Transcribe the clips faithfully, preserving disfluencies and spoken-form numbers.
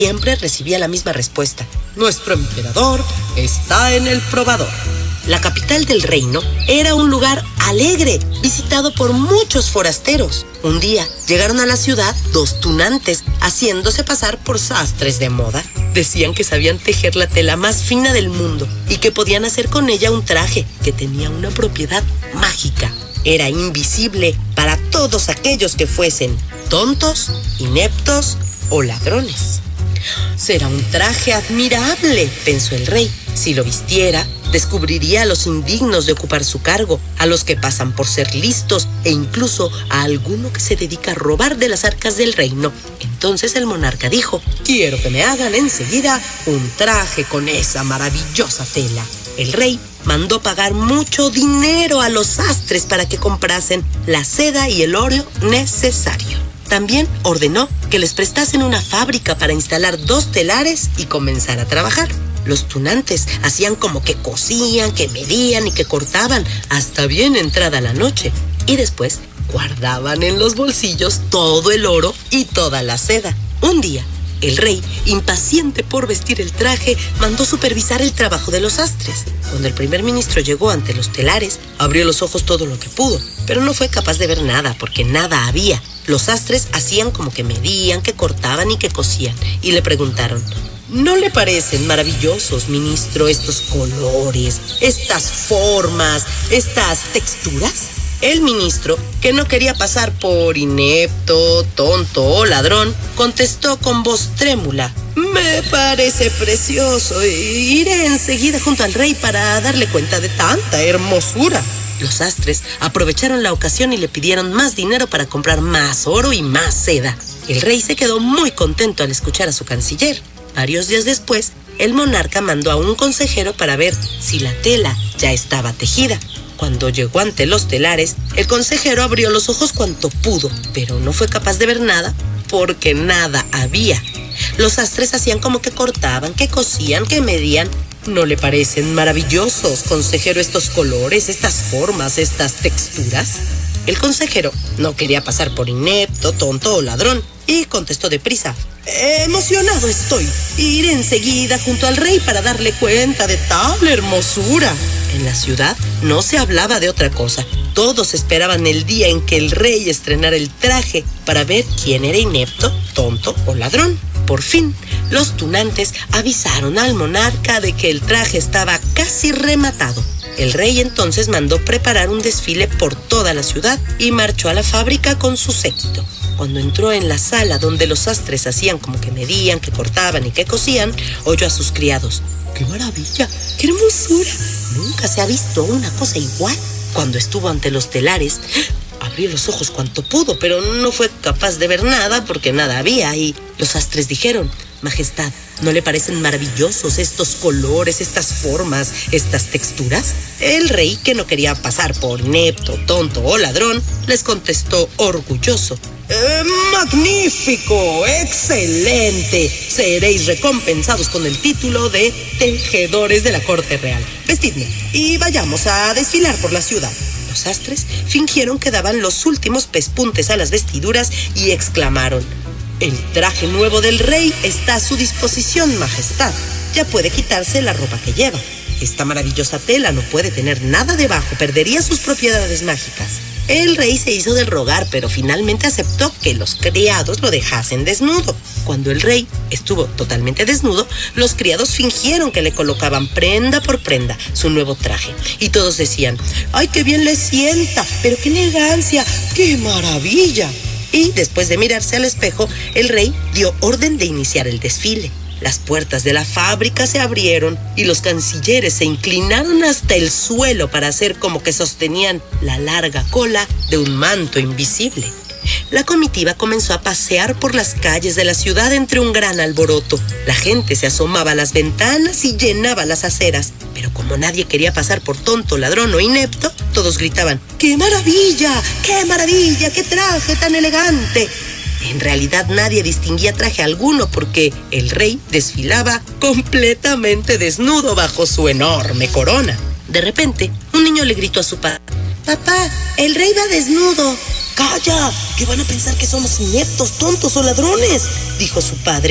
siempre recibía la misma respuesta: nuestro emperador está en el probador. La capital del reino era un lugar alegre, visitado por muchos forasteros. Un día llegaron a la ciudad dos tunantes, haciéndose pasar por sastres de moda. Decían que sabían tejer la tela más fina del mundo y que podían hacer con ella un traje que tenía una propiedad mágica. Era invisible para todos aquellos que fuesen tontos, ineptos o ladrones. Será un traje admirable, pensó el rey. Si lo vistiera, descubriría a los indignos de ocupar su cargo, a los que pasan por ser listos e incluso a alguno que se dedica a robar de las arcas del reino. Entonces el monarca dijo: quiero que me hagan enseguida un traje con esa maravillosa tela. El rey mandó pagar mucho dinero a los sastres para que comprasen la seda y el oro necesario. También ordenó que les prestasen una fábrica para instalar dos telares y comenzar a trabajar. Los tunantes hacían como que cosían, que medían y que cortaban hasta bien entrada la noche. Y después guardaban en los bolsillos todo el oro y toda la seda. Un día, el rey, impaciente por vestir el traje, mandó supervisar el trabajo de los sastres. Cuando el primer ministro llegó ante los telares, abrió los ojos todo lo que pudo, pero no fue capaz de ver nada porque nada había. Los sastres hacían como que medían, que cortaban y que cosían, y le preguntaron: ¿no le parecen maravillosos, ministro, estos colores, estas formas, estas texturas? El ministro, que no quería pasar por inepto, tonto o ladrón, contestó con voz trémula: me parece precioso. Iré enseguida junto al rey para darle cuenta de tanta hermosura. Los sastres aprovecharon la ocasión y le pidieron más dinero para comprar más oro y más seda. El rey se quedó muy contento al escuchar a su canciller. Varios días después, el monarca mandó a un consejero para ver si la tela ya estaba tejida. Cuando llegó ante los telares, el consejero abrió los ojos cuanto pudo, pero no fue capaz de ver nada porque nada había. Los sastres hacían como que cortaban, que cosían, que medían. ¿No le parecen maravillosos, consejero, estos colores, estas formas, estas texturas? El consejero no quería pasar por inepto, tonto o ladrón y contestó deprisa: emocionado estoy. Iré enseguida junto al rey para darle cuenta de tal hermosura. En la ciudad no se hablaba de otra cosa. Todos esperaban el día en que el rey estrenara el traje para ver quién era inepto, tonto o ladrón. Por fin, los tunantes avisaron al monarca de que el traje estaba casi rematado. El rey entonces mandó preparar un desfile por toda la ciudad y marchó a la fábrica con su séquito. Cuando entró en la sala donde los sastres hacían como que medían, que cortaban y que cosían, oyó a sus criados: ¡qué maravilla! ¡Qué hermosura! Nunca se ha visto una cosa igual. Cuando estuvo ante los telares, abrió los ojos cuanto pudo, pero no fue capaz de ver nada porque nada había. Y los sastres dijeron: Majestad, ¿no le parecen maravillosos estos colores, estas formas, estas texturas? El rey, que no quería pasar por inepto, tonto o ladrón, les contestó orgulloso: Eh, ¡magnífico! ¡Excelente! Seréis recompensados con el título de tejedores de la corte real. Vestidme y vayamos a desfilar por la ciudad. Los sastres fingieron que daban los últimos pespuntes a las vestiduras y exclamaron: el traje nuevo del rey está a su disposición, Majestad. Ya puede quitarse la ropa que lleva. Esta maravillosa tela no puede tener nada debajo, perdería sus propiedades mágicas. El rey se hizo del rogar, pero finalmente aceptó que los criados lo dejasen desnudo. Cuando el rey estuvo totalmente desnudo, los criados fingieron que le colocaban prenda por prenda su nuevo traje. Y todos decían: ¡ay, qué bien le sienta! ¡Pero qué elegancia! ¡Qué maravilla! Y después de mirarse al espejo, el rey dio orden de iniciar el desfile. Las puertas de la fábrica se abrieron y los cancilleres se inclinaron hasta el suelo para hacer como que sostenían la larga cola de un manto invisible. La comitiva comenzó a pasear por las calles de la ciudad entre un gran alboroto. La gente se asomaba a las ventanas y llenaba las aceras. Pero como nadie quería pasar por tonto, ladrón o inepto, todos gritaban: ¡qué maravilla! ¡Qué maravilla! ¡Qué traje tan elegante! En realidad nadie distinguía traje alguno porque el rey desfilaba completamente desnudo bajo su enorme corona. De repente, un niño le gritó a su padre: ¡papá, el rey va desnudo! ¡Calla! ¿Qué van a pensar, que somos ineptos, tontos o ladrones?, dijo su padre.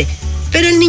Pero el niño